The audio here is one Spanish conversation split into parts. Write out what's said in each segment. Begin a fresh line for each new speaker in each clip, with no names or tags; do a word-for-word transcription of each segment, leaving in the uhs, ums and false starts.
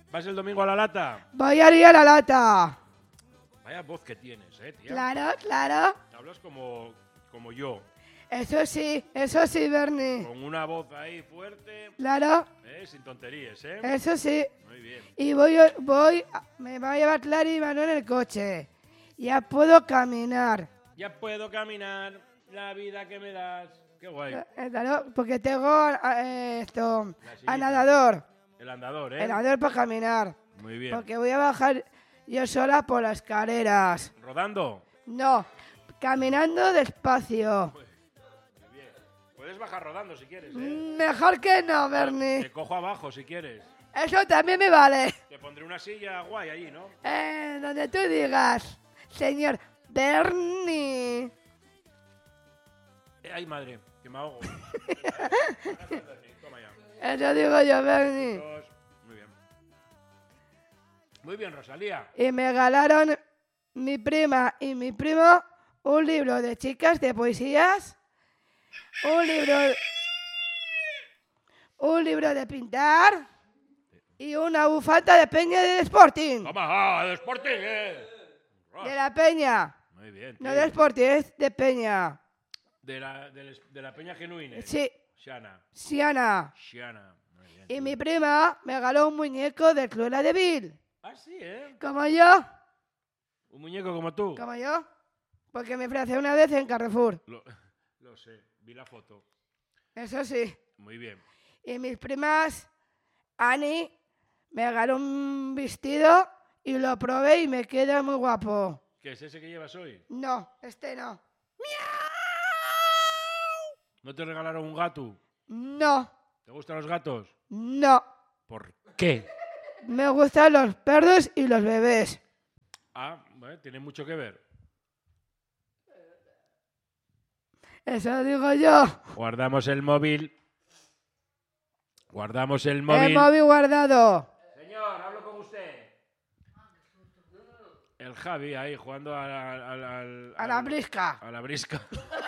¿Vas el domingo a la lata?
Voy a ir a la lata.
Vaya voz que tienes, eh, tía.
Claro, claro.
Hablas como, como yo.
Eso sí, eso sí, Bernie.
Con una voz ahí fuerte.
Claro.
Eh, sin tonterías, ¿eh?
Eso sí.
Muy bien.
Y voy, voy, me va a llevar Clara y Manuel en el coche. Ya puedo caminar.
Ya puedo caminar, la vida que me das. Qué guay.
Eh, Claro, porque tengo eh, esto,
La sillita.
a nadador.
El andador, ¿eh?
El nadador para caminar.
Muy bien.
Porque voy a bajar yo sola por las escaleras.
¿Rodando?
No, caminando despacio.
Muy bien. Puedes bajar rodando si quieres, ¿eh?
Mejor que no,
Te
Bernie.
cojo abajo si quieres.
Eso también me vale.
Te pondré una silla guay allí, ¿no?
Eh, donde tú digas, señor Bernie.
Eh, ay, madre, que me ahogo. Toma ya.
Eso digo yo, Bernie.
Dos. Muy bien. Muy bien, Rosalía.
Y me regalaron mi prima y mi primo un libro de chicas de poesías, un libro, un libro de pintar y una bufanda de Peña de Sporting.
Toma, ah, de Sporting, eh.
De la Peña.
Muy bien.
No
tío.
de Sporting, es de Peña.
De la, de, la- de la Peña Genuine.
Sí,
Shana.
Siana.
Shana. Muy bien.
Y
tío.
mi prima me regaló un muñeco de Cruella de Vil.
Ah, sí, ¿eh?
Como yo,
Un muñeco como tú.
como yo. Porque me ofreció una vez en Carrefour.
Lo, lo sé, vi la foto.
Eso sí.
Muy bien.
Y mis primas, Ani, me regaló un vestido y lo probé y me queda muy guapo.
¿Qué es ese que llevas hoy?
No, este no.
¿No te regalaron un gato?
No,
¿Te gustan los gatos?
no.
¿Por qué?
Me gustan los perros y los bebés.
Ah, bueno, tiene mucho que ver.
Eso digo yo.
Guardamos el móvil. Guardamos el móvil.
El móvil guardado.
Señor, hablo con usted. El Javi ahí jugando a la, a la- al-
A la
al-
brisca.
A la brisca.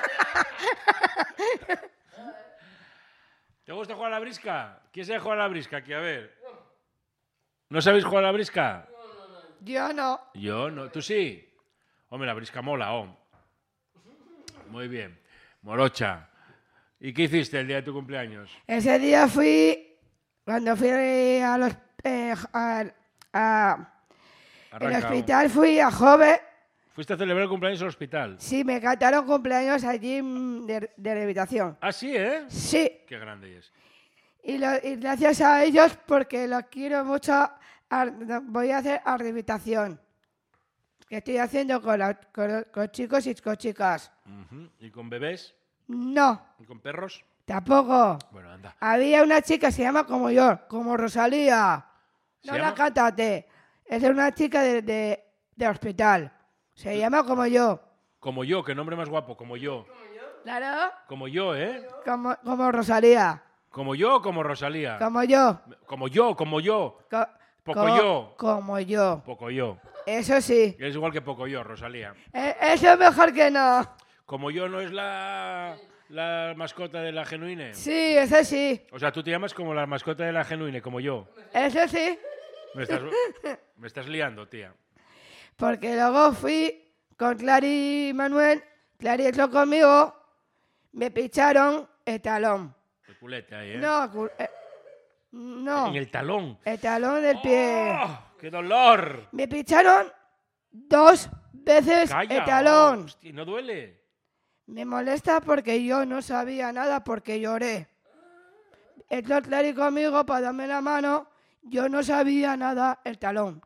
¿Te gusta jugar a la brisca? ¿Quién sabe jugar a la brisca aquí? A ver. ¿No sabéis jugar a la brisca?
Yo no.
Yo no. ¿Tú sí? Hombre, la brisca mola, oh. Muy bien. Morocha. ¿Y qué hiciste el día de tu cumpleaños?
Ese día fui, cuando fui a los, eh, a, a- el
Arranca, oh.
hospital, fui a Jove.
¿Fuiste a celebrar el cumpleaños al hospital?
Sí, me cantaron cumpleaños allí mm, de, de rehabilitación.
Ah, sí, ¿eh?
Sí,
Qué grande es.
y, lo- y gracias a ellos, porque los quiero mucho, ar- voy a hacer a rehabilitación. Que estoy haciendo con, la- con- con chicos y con chicas.
Ujú. ¿Y con bebés?
No,
¿Y con perros?
tampoco.
Bueno, anda.
Había una chica que se llama como yo, como Rosalía.
¿Se
No la
llama?
cantate. Es una chica de, de, de hospital. Se llama como yo.
Como yo, qué nombre más guapo, como yo.
Claro.
Como yo, ¿eh?
Como, como Rosalía.
Como yo o como Rosalía.
Como yo.
Como yo, como yo.
Co-
Poco
co-
yo.
Como yo.
Poco yo.
Eso sí.
Es igual que poco yo, Rosalía.
Eh, eso es mejor que no.
Como yo no es la, la mascota de la Genuine.
Sí, eso sí.
O sea, tú te llamas como la mascota de la Genuine, como yo.
Eso sí.
Me estás, me estás liando, tía.
Porque luego fui con Clary y Manuel. Clary entró conmigo. Me picharon el talón.
El culete ahí, ¿eh?
No, cu- eh, no.
En el talón.
El talón del pie.
¡Oh! ¡Qué dolor!
Me picharon dos veces
¡Calla!
el talón.
Hostia, ¿no duele?
Me molesta porque yo no sabía nada porque lloré. Entró Clary conmigo para darme la mano. Yo no sabía nada el talón.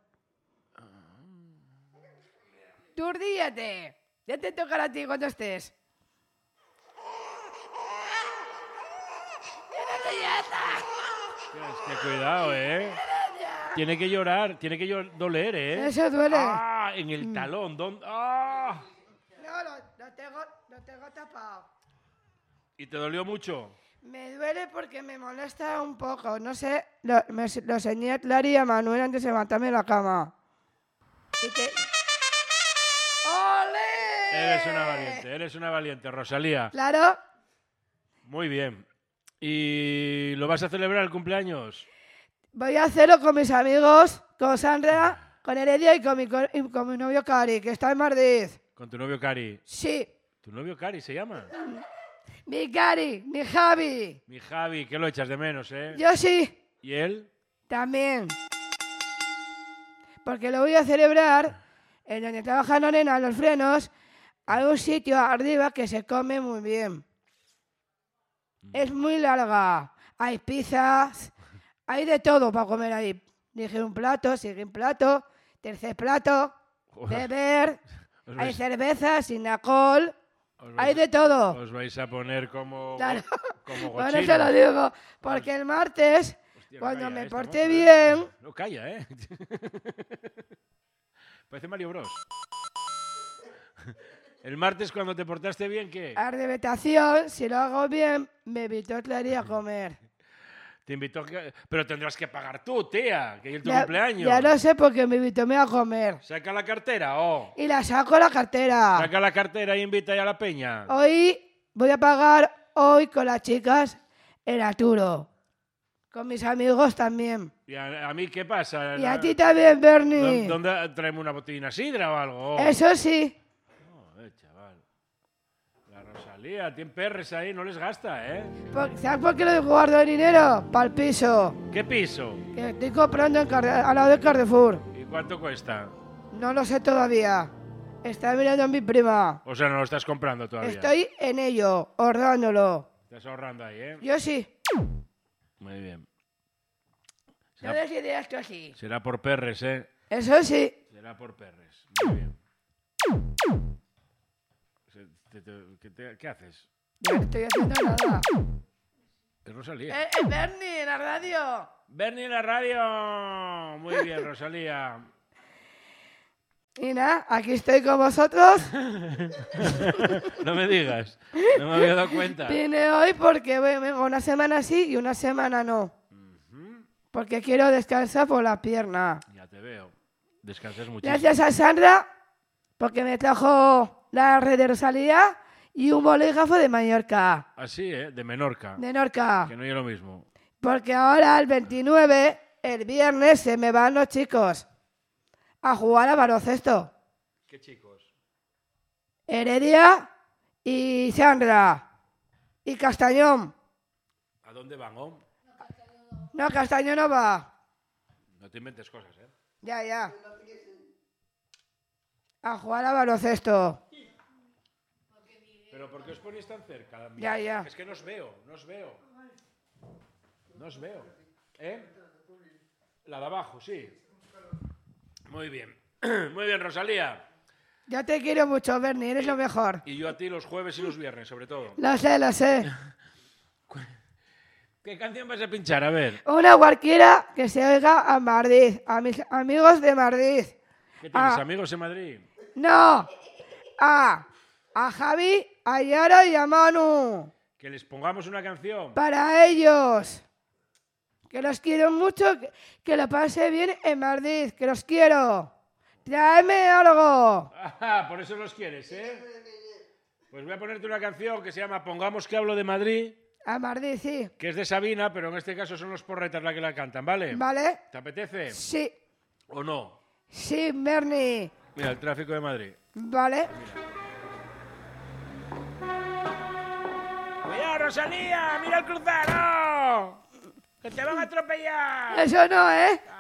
Tú ríete. Ya te tocará a ti cuando estés.
Es que cuidado, ¿eh? Tiene que llorar, tiene que llor- doler, ¿eh?
Eso duele.
¡Ah! En el talón. ¿Dónde? ¡Ah!
No, lo, lo tengo, lo tengo tapado.
¿Y te dolió mucho?
Me duele porque me molesta un poco. No sé, lo, me, lo enseñé a Clary y a Manuel antes de levantarme de la cama. Y te... ¡Ole!
Eres una valiente, eres una valiente, Rosalía.
Claro.
Muy bien. ¿Y lo vas a celebrar el cumpleaños?
Voy a hacerlo con mis amigos, con Sandra, con Heredia y con mi, co- y con mi novio Cari, que está en Madrid.
Con tu novio Cari.
Sí,
¿Tu novio Cari se llama?
mi Cari, mi Javi.
Mi Javi, que lo echas de menos, ¿eh?
Yo sí,
¿Y él?
también. Porque lo voy a celebrar en donde trabaja Lorena, en los frenos, hay un sitio arriba que se come muy bien. Es muy larga. Hay pizzas, hay de todo para comer ahí. Dije un plato, sigue un plato, tercer plato,
Joder,
beber,
os
hay
vais,
cerveza sin alcohol,
os
hay
vais-
de todo.
os vais a poner como,
Claro.
como
Por
gochinos.
eso lo digo, porque el martes,
Hostia, no
cuando
calla
me
esta
porté
moza, ¿eh?
bien,
No calla, ¿eh? Parece Mario Bros. El martes, cuando te portaste bien, ¿qué?
a revetación, si lo hago bien, me invitó Clary a comer.
Te invitó a que... Pero tendrás que pagar tú, tía, que es tu
Ya,
cumpleaños.
ya lo sé porque me invitó a comer.
Saca la cartera, oh.
Y la saco la cartera.
Saca la cartera y invita ya a la peña.
Hoy voy a pagar hoy con las chicas el Arturo. Con mis amigos también.
¿Y a, a mí qué pasa?
Y a ti también, Bernie.
¿Dó- ¿Dónde traemos una botellina sidra o algo? Oh.
Eso sí.
Joder, chaval. La Rosalía, tiene perres ahí, no les gasta, ¿eh?
Por- ¿Sabes por qué le guardo el dinero? Para el piso.
¿Qué piso?
Que estoy comprando en Carre- al lado de Carrefour.
¿Y cuánto cuesta?
No lo sé todavía. Está mirando a mi prima.
O sea, no lo estás comprando todavía.
Estoy en ello, ahorrándolo.
Estás ahorrando ahí, ¿eh?
Yo sí.
Muy bien.
No
Será,
decidí esto así.
será por perres, ¿eh?
Eso sí.
Será por perres. Muy bien. Se- te- te- ¿Qué, te- qué haces?
Yo no estoy haciendo nada.
Es Rosalía.
¡Eh, eh, Bernie, en la radio!
Bernie en la radio. Muy bien, Rosalía.
Y nada, aquí estoy con vosotros.
No me digas. No me había dado cuenta.
Vine hoy porque voy- vengo una semana sí y una semana no.
Ujú.
Porque quiero descansar por la pierna.
Ya te veo. Descansas muchísimo.
Gracias a Sandra, porque me trajo la red de Rosalía y un bolígrafo de Mallorca,
Así, ¿eh? De Menorca.
de Norca.
Que no es lo mismo.
Porque ahora el veintinueve, el viernes, se me van los chicos a jugar a baloncesto.
¿Qué chicos?
Heredia y Sandra. Y Castañón.
¿A dónde van, oh?
No, Castañón no va.
No te inventes cosas, ¿eh?
Ya, ya. A jugar a baloncesto.
¿Pero por qué os ponéis tan cerca?
Ya, ya.
Es que no os veo, no os veo. No os veo. ¿Eh? La de abajo, sí. Muy bien. Muy bien, Rosalía.
Yo te quiero mucho, Bernie, eres lo mejor.
Y yo a ti los jueves y los viernes, sobre todo.
Lo sé, lo sé.
¿Qué canción vas a pinchar? A ver.
Una cualquiera que se oiga a Madrid, a mis amigos de Madrid.
¿Qué tienes,
Ah.
amigos en Madrid?
No, a, a Javi, a Yara y a Manu.
Que les pongamos una canción.
Para ellos. Que los quiero mucho, que, que lo pase bien en Madrid, que los quiero. Tráeme algo.
Ah, por eso los quieres, ¿eh? Pues voy a ponerte una canción que se llama Pongamos que hablo de Madrid,
A Madrid, sí.
que es de Sabina, pero en este caso son los porretas la que la cantan, ¿vale?
¿Vale?
¿Te apetece?
Sí,
¿O no?
sí, Bernie.
Mira, el tráfico de Madrid.
¿Vale?
¡Cuidado, Rosalía! ¡Mira el cruzado! ¡Que te van a atropellar!
Eso no, ¿eh?